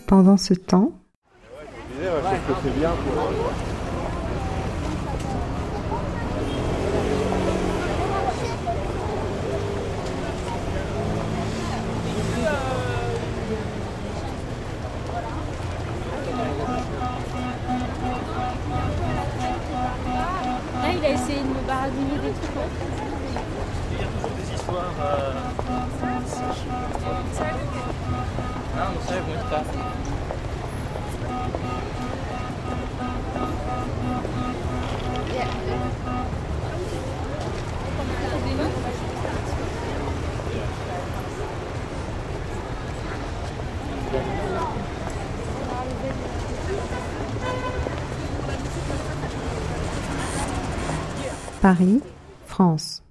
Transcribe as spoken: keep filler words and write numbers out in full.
Pendant ce temps, c'est bien pour... Là, il a essayé de me baragouiner des trucs. Il y a toujours des histoires. Euh... Não, não sei muito, tá? Paris, France.